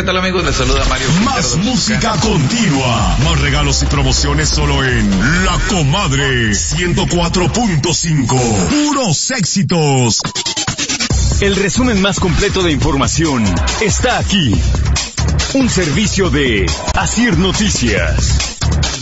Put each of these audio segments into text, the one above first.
¿qué tal amigos? Les saluda Mario. Más música continua, más regalos y promociones solo en La Comadre 104.5. Puros éxitos. El resumen más completo de información está aquí. Un servicio de Asir Noticias.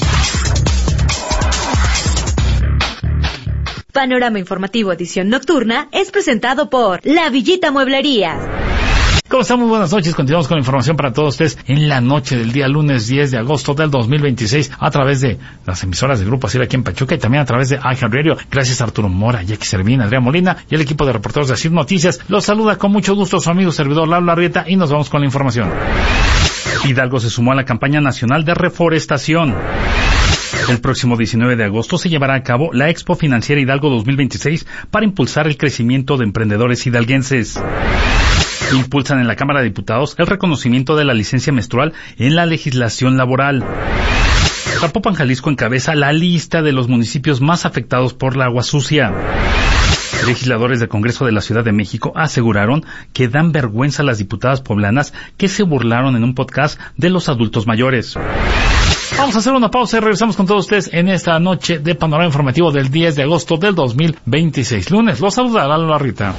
Panorama Informativo Edición Nocturna es presentado por La Villita Mueblería. ¿Cómo están? Muy buenas noches. Continuamos con la información para todos ustedes en la noche del día lunes 10 de agosto del 2026 a través de las emisoras de Grupo Asir aquí en Pachuca y también a través de iHeartRadio. Gracias a Arturo Mora, Jackie Servín, Adrián Molina y el equipo de reporteros de Asir Noticias. Los saluda con mucho gusto su amigo servidor Lalo Arrieta y nos vamos con la información. Hidalgo se sumó a la campaña nacional de reforestación. El próximo 19 de agosto se llevará a cabo la Expo Financiera Hidalgo 2026 para impulsar el crecimiento de emprendedores hidalguenses. Impulsan en la Cámara de Diputados el reconocimiento de la licencia menstrual en la legislación laboral. Zapopan, Jalisco encabeza la lista de los municipios más afectados por la agua sucia. Legisladores del Congreso de la Ciudad de México aseguraron que dan vergüenza a las diputadas poblanas que se burlaron en un podcast de los adultos mayores. Vamos a hacer una pausa y regresamos con todos ustedes en esta noche de Panorama Informativo del 10 de agosto del 2026. Lunes, los saluda Lalo Arrieta.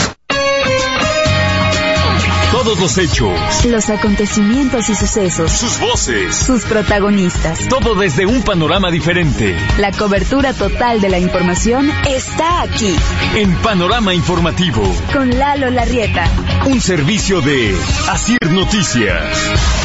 Todos los hechos, los acontecimientos y sucesos, sus voces, sus protagonistas. Todo desde un panorama diferente. La cobertura total de la información está aquí. En Panorama Informativo. Con Lalo Larrieta. Un servicio de Asir Noticias.